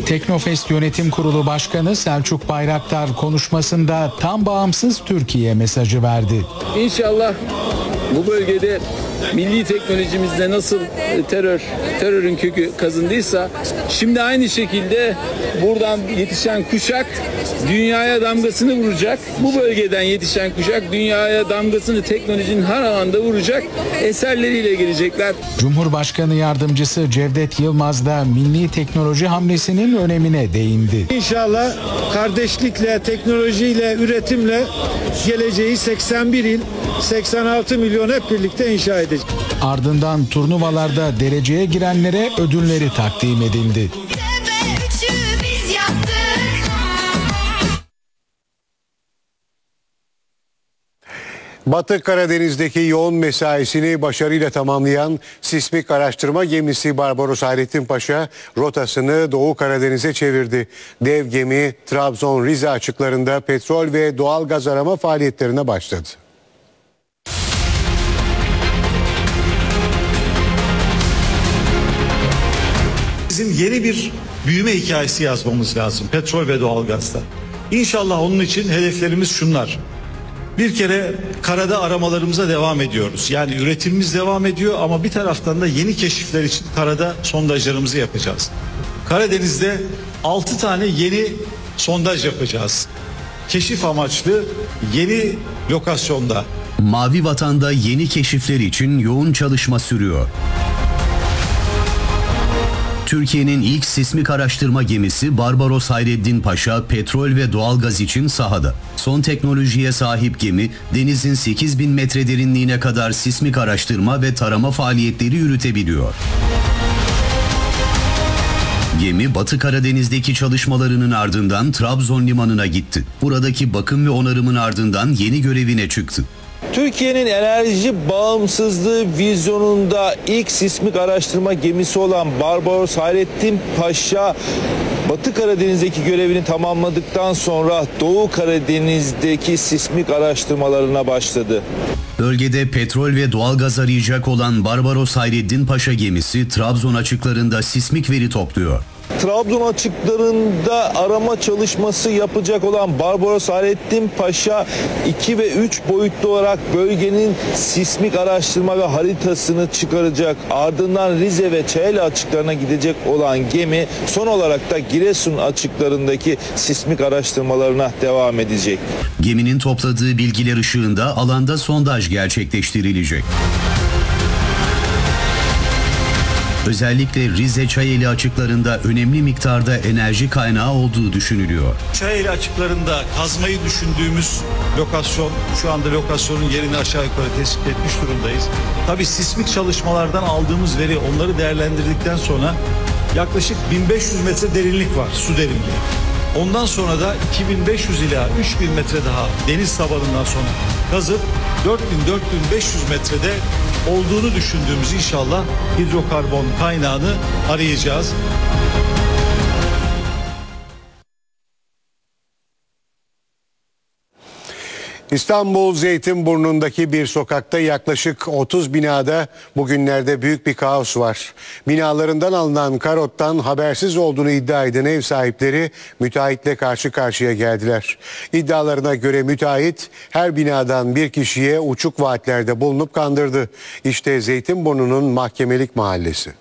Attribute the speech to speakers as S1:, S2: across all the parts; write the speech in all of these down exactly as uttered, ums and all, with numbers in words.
S1: Teknofest Yönetim Kurulu Başkanı Selçuk Bayraktar konuşmasında tam bağımsız Türkiye mesajı verdi.
S2: İnşallah bu bölgede milli teknolojimizde nasıl terör, terörün kökü kazındıysa şimdi aynı şekilde buradan yetişen kuşak dünyaya damgasını vuracak. Bu bölgeden yetişen kuşak dünyaya damgasını teknolojinin her alanda vuracak eserleriyle gelecekler.
S1: Cumhurbaşkanı Yardımcısı Cevdet Yılmaz da milli teknoloji hamlesinin önemine değindi.
S3: İnşallah kardeşlikle, teknolojiyle, üretimle geleceği seksen bir il, seksen altı milyon hep birlikte inşa edeceğiz.
S1: Ardından turnuvalarda dereceye girenlere ödülleri takdim edildi.
S4: Batı Karadeniz'deki yoğun mesaisini başarıyla tamamlayan sismik araştırma gemisi Barbaros Hayrettin Paşa rotasını Doğu Karadeniz'e çevirdi. Dev gemi Trabzon-Rize açıklarında petrol ve doğal gaz arama faaliyetlerine başladı.
S5: Bizim yeni bir büyüme hikayesi yazmamız lazım petrol ve doğalgazda. İnşallah onun için hedeflerimiz şunlar. Bir kere karada aramalarımıza devam ediyoruz. Yani üretimimiz devam ediyor ama bir taraftan da yeni keşifler için karada sondajlarımızı yapacağız. Karadeniz'de altı tane yeni sondaj yapacağız. Keşif amaçlı yeni lokasyonda.
S6: Mavi Vatan'da yeni keşifler için yoğun çalışma sürüyor. Türkiye'nin ilk sismik araştırma gemisi Barbaros Hayrettin Paşa petrol ve doğalgaz için sahada. Son teknolojiye sahip gemi denizin sekiz bin metre derinliğine kadar sismik araştırma ve tarama faaliyetleri yürütebiliyor. Gemi Batı Karadeniz'deki çalışmalarının ardından Trabzon limanına gitti. Buradaki bakım ve onarımın ardından yeni görevine çıktı.
S7: Türkiye'nin enerji bağımsızlığı vizyonunda ilk sismik araştırma gemisi olan Barbaros Hayrettin Paşa, Batı Karadeniz'deki görevini tamamladıktan sonra Doğu Karadeniz'deki sismik araştırmalarına başladı.
S6: Bölgede petrol ve doğalgaz arayacak olan Barbaros Hayrettin Paşa gemisi Trabzon açıklarında sismik veri topluyor.
S7: Trabzon açıklarında arama çalışması yapacak olan Barbaros Hayrettin Paşa iki ve üç boyutlu olarak bölgenin sismik araştırma ve haritasını çıkaracak. Ardından Rize ve Çayeli açıklarına gidecek olan gemi son olarak da Giresun açıklarındaki sismik araştırmalarına devam edecek.
S6: Geminin topladığı bilgiler ışığında alanda sondaj gerçekleştirilecek. Özellikle Rize Çayeli açıklarında önemli miktarda enerji kaynağı olduğu düşünülüyor.
S5: Çayeli açıklarında kazmayı düşündüğümüz lokasyon, şu anda lokasyonun yerini aşağı yukarı tespit etmiş durumdayız. Tabii sismik çalışmalardan aldığımız veri, onları değerlendirdikten sonra yaklaşık bin beş yüz metre derinlik var, su derinliği. Ondan sonra da iki bin beş yüz ila üç bin metre daha deniz tabanından sonra kazıp dört bin dört bin beş yüz metrede olduğunu düşündüğümüz inşallah hidrokarbon kaynağını arayacağız.
S4: İstanbul Zeytinburnu'ndaki bir sokakta yaklaşık otuz binada bugünlerde büyük bir kaos var. Binalarından alınan karottan habersiz olduğunu iddia eden ev sahipleri müteahhitle karşı karşıya geldiler. İddialarına göre müteahhit her binadan bir kişiye uçuk vaatlerde bulunup kandırdı. İşte Zeytinburnu'nun mahkemelik mahallesi.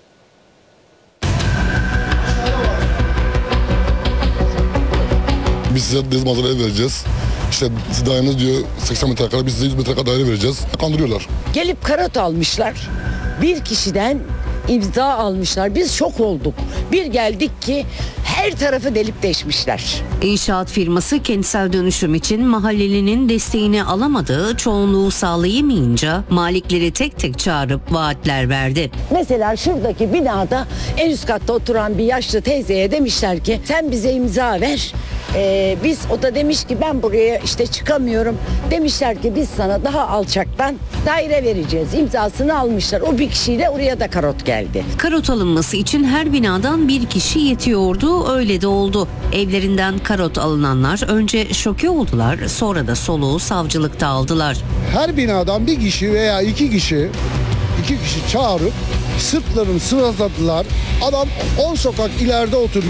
S8: Biz size dedim hazır ev vereceğiz. İşte daireniz diyor seksen metrekare, biz size yüz metrekare daire vereceğiz. Kandırıyorlar.
S9: Gelip karot almışlar. Bir kişiden imza almışlar. Biz şok olduk. Bir geldik ki her tarafı delip deşmişler.
S10: İnşaat firması kentsel dönüşüm için mahallelinin desteğini alamadığı, çoğunluğu sağlayamayınca malikleri tek tek çağırıp vaatler verdi.
S9: Mesela şuradaki binada en üst katta oturan bir yaşlı teyzeye demişler ki sen bize imza ver. Ee, biz o da demiş ki ben buraya işte çıkamıyorum. Demişler ki biz sana daha alçaktan daire vereceğiz. İmzasını almışlar. O bir kişiyle oraya da karot geldi.
S10: Karot alınması için her binadan bir kişi yetiyordu. Öyle de oldu. Evlerinden karot alınanlar önce şoke oldular. Sonra da soluğu savcılıkta aldılar.
S11: Her binadan bir kişi veya iki kişi iki kişi çağırıp sırtlarını sıvazladılar. Adam on sokak ileride oturuyor.